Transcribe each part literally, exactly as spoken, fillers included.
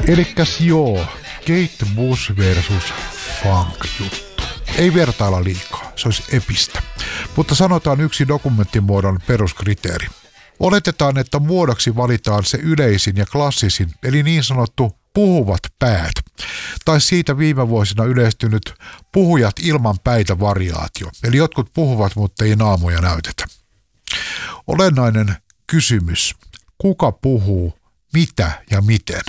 Elikkäs joo, Kate Bush versus funk-juttu. Ei vertailla liikaa, se olisi epistä. Mutta sanotaan yksi dokumenttimuodon peruskriteeri. Oletetaan, että muodoksi valitaan se yleisin ja klassisin, eli niin sanottu puhuvat päät. Tai siitä viime vuosina yleistynyt puhujat ilman päitä variaatio. Eli jotkut puhuvat, mutta ei naamoja näytetä. Olennainen kysymys. Kuka puhuu, mitä ja miten?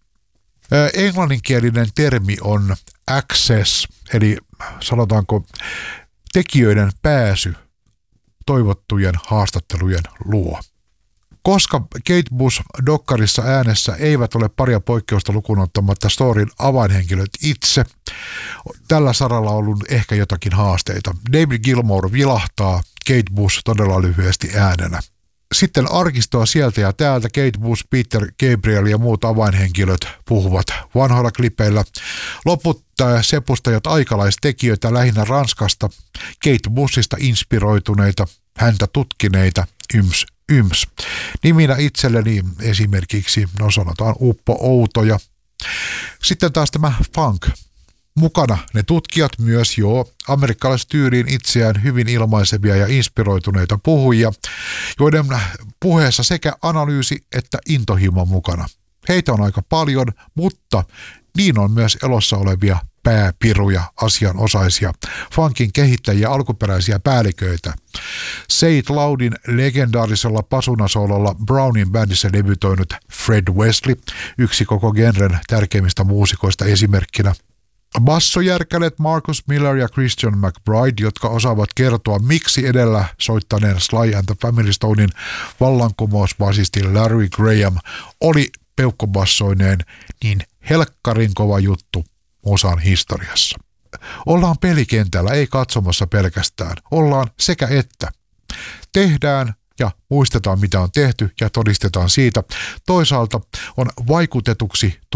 Englanninkielinen termi on access, eli sanotaanko tekijöiden pääsy toivottujen haastattelujen luo. Koska Kate Bush dokkarissa äänessä eivät ole paria poikkeusta lukuun ottamatta storyn avainhenkilöt itse, tällä saralla on ollut ehkä jotakin haasteita. David Gilmour vilahtaa, Kate Bush todella lyhyesti äänenä. Sitten arkistoa sieltä ja täältä Kate Bush, Peter Gabriel ja muut avainhenkilöt puhuvat vanhoilla klipeillä. Loput sepustajat aikalaistekijöitä lähinnä Ranskasta, Kate Bushista inspiroituneita, häntä tutkineita, yms, yms. Niminä itselleni esimerkiksi, no sanotaan Uppo Outoja. Sitten taas tämä funk. Mukana ne tutkijat myös joo, amerikkalaistyyliin itseään hyvin ilmaisevia ja inspiroituneita puhujia, joiden puheessa sekä analyysi että intohimo mukana. Heitä on aika paljon, mutta niin on myös elossa olevia pääpiruja, asianosaisia, funkin kehittäjiä, alkuperäisiä päälliköitä. Say It Loudin legendaarisella pasunasololla Brownin bändissä debytoinut Fred Wesley, yksi koko genren tärkeimmistä muusikoista esimerkkinä. Bassojärkälet Marcus Miller ja Christian McBride, jotka osaavat kertoa, miksi edellä soittaneen Sly and the Family Stonein vallankumousbasisti Larry Graham oli peukkobassoineen niin helkkarin kova juttu osan historiassa. Ollaan pelikentällä, ei katsomassa pelkästään. Ollaan sekä että. Tehdään ja muistetaan, mitä on tehty ja todistetaan siitä. Toisaalta on vaikutetuksi